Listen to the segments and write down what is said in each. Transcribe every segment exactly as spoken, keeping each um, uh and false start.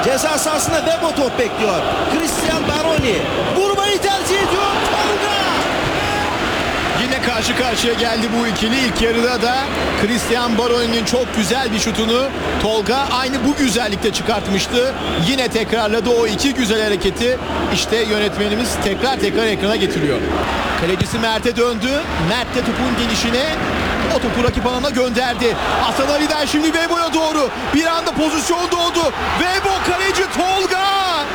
Ceza sahasında Bebo top bekliyor. Christian Baroni vurmayı tercih ediyor. Tolga. Yine karşı karşıya geldi bu ikili. İlk yarıda da Christian Baroni'nin çok güzel bir şutunu Tolga aynı bu güzellikte çıkartmıştı. Yine tekrarladı o iki güzel hareketi. İşte yönetmenimiz tekrar tekrar ekrana getiriyor. Kalecisi Mert'e döndü. Mert de topun gelişine o topu rakip alana gönderdi. Hasan Ali'den şimdi Bebo'ya doğru. Bir anda pozisyon doğdu. Bebo, kaleci Tolga.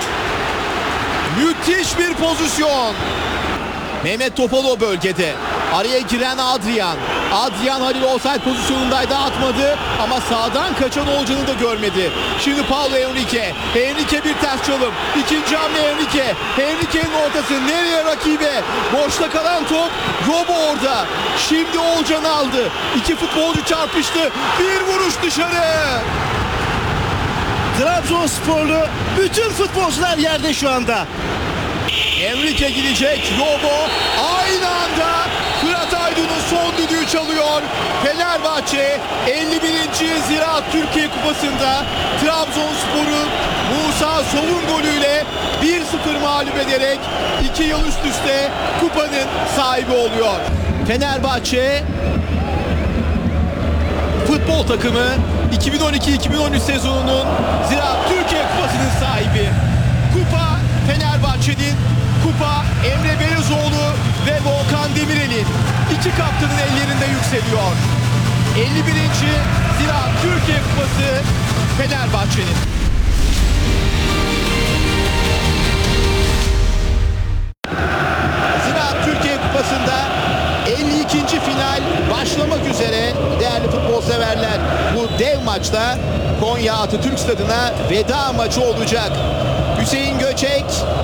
Müthiş bir pozisyon. Mehmet Topal o bölgede. Araya giren Adrian. Adrian Halil offside pozisyonundaydı, atmadı ama sağdan kaçan Olcan'ı da görmedi. Şimdi Paulo Henrique. Henrique bir ters çalım. İkinci hamle Henrique. Henrique'nin ortası nereye rakibe? Boşta kalan top. Robo orada. Şimdi Olcan aldı. İki futbolcu çarpıştı. Bir vuruş dışarı. Trabzonsporlu bütün futbolcular yerde şu anda. Henrique gidecek. Robo aynı anda Fırat Aydın'ın son düdüğü çalıyor. Fenerbahçe elli birinci Ziraat Türkiye Kupası'nda Trabzonspor'u Musa Sov'un golüyle bir sıfır mağlup ederek iki yıl üst üste kupanın sahibi oluyor. Fenerbahçe futbol takımı iki bin on iki iki bin on üç sezonunun Ziraat Türkiye Kupası'nın sahibi. Kupa Fenerbahçe'nin, kupa Emre Belezoğlu ve Volkan Demirel'in. İki kaptanın ellerinde yükseliyor. elli birinci Ziraat Türkiye Kupası Fenerbahçe'nin. Ziraat Türkiye Kupası'nda elli ikinci final başlamak üzere değerli futbol severler. Bu dev maçta Konya Atatürk Stadı'na veda maçı olacak. Hüseyin Göçek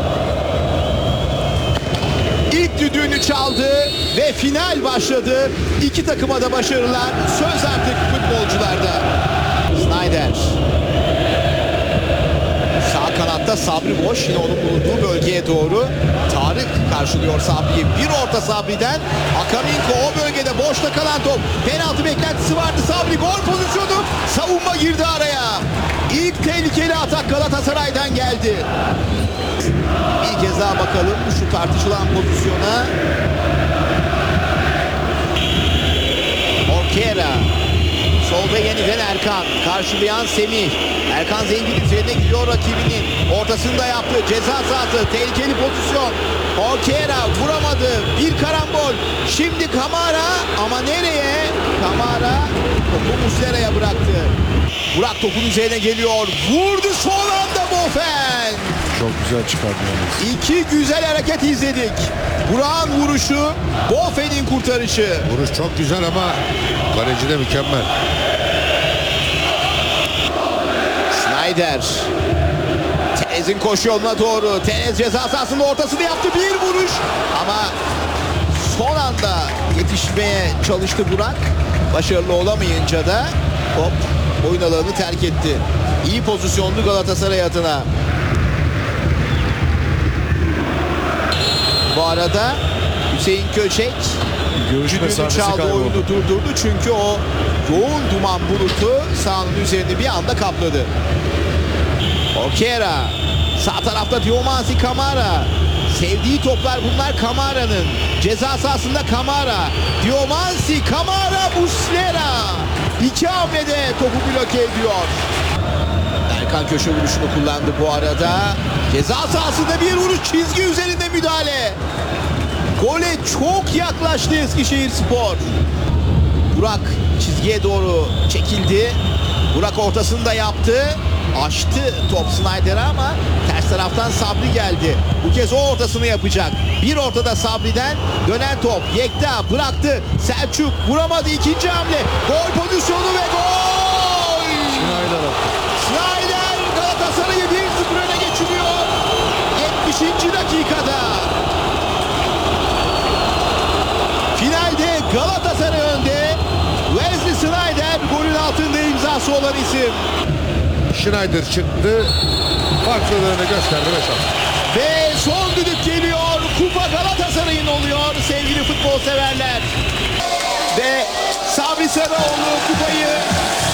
ilk düdüğünü çaldı ve final başladı. İki takıma da başarılar. Söz artık futbolcularda. Snyder. Sağ kanatta Sabri boş. Yine onun bulunduğu bölgeye doğru. Tarık karşılıyor Sabri'yi. Bir orta Sabri'den. Akaminko o bölgede boşta kalan top. Penaltı beklentisi vardı. Sabri gol pozisyonu. Savunma girdi araya. İlk tehlikeli atak Galatasaray'dan geldi. Bir kez daha bakalım şu tartışılan pozisyona. Orkera. Solda yeniden Erkan. Karşılayan Semih. Erkan Zengin üzerine gidiyor rakibinin. Ortasında yaptı. Ceza sahası. Tehlikeli pozisyon. Orkera vuramadı. Bir karambol. Şimdi Kamara. Ama nereye? Kamara topu Muslera'ya bıraktı. Burak topun üzerine geliyor. Vurdu son anda Bofen. Çok güzel çıkardı yani. İki güzel hareket izledik. Burak'ın vuruşu, Bofen'in kurtarışı. Vuruş çok güzel ama kaleci de mükemmel. Snyder. Terez'in koşu yoluna doğru. Terez ceza sahasının ortasını yaptı. Bir vuruş. Ama son anda yetişmeye çalıştı Burak. Başarılı olamayınca da hop oyun alanını terk etti. İyi pozisyonlu Galatasaray adına. Bu arada Hüseyin Köçek düdüğünü çaldı, oyunu durdurdu. Çünkü o yoğun duman bulutu sahanın üzerini bir anda kapladı. Orkera. Sağ tarafta Diomansi Kamara. Sevdiği toplar bunlar Kamara'nın. Ceza sahasında Kamara. Diomansi Kamara Muslera. İki hamlede topu bloke ediyor. Erkan köşe vuruşunu kullandı bu arada. Ceza sahasında bir vuruş, çizgi üzerinde müdahale. Gole çok yaklaştı Eskişehirspor. Burak çizgiye doğru çekildi. Burak ortasında yaptı. Açtı top Snyder'a ama ters taraftan Sabri geldi. Bu kez o ortasını yapacak. Bir ortada Sabri'den dönen top. Yekta bıraktı. Selçuk vuramadı. İkinci hamle. Gol pozisyonu ve gol! Snyder attı. Snyder Galatasaray'ı bir sıfır öne geçiriyor. yetmişinci dakikada. Finalde Galatasaray önde. Wesley Snyder golün altında imzası olan isim. Schneider çıktı. Farklılığını gösterdi ve şans. Ve son düdük geliyor. Kupa Galatasaray'ın oluyor sevgili futbol severler. Ve Sabri Sarıoğlu kupayı